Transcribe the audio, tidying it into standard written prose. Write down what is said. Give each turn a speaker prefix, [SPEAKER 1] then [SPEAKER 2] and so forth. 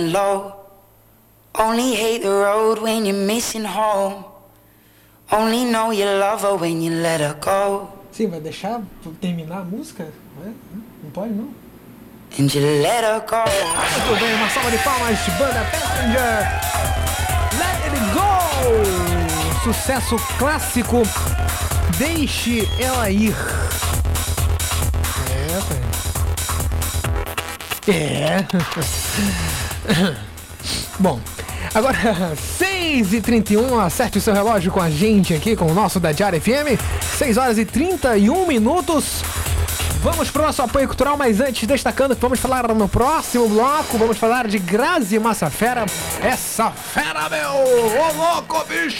[SPEAKER 1] low. Only hate the road when you're missing home. Only know you love her when you let her go.
[SPEAKER 2] Sim, vai deixar terminar a música? Não pode, não.
[SPEAKER 1] And you let her go.
[SPEAKER 2] Muito bem, uma salva de palmas, banda Passenger. Let it go! Sucesso clássico. Deixe ela ir. Bom, agora 6h31, acerte o seu relógio com a gente aqui, com o nosso da Diário FM. 6h31. Vamos pro nosso apoio cultural, mas antes destacando que vamos falar no próximo bloco, vamos falar de Grazi Massafera. Essa fera, meu! Ô louco, bicho!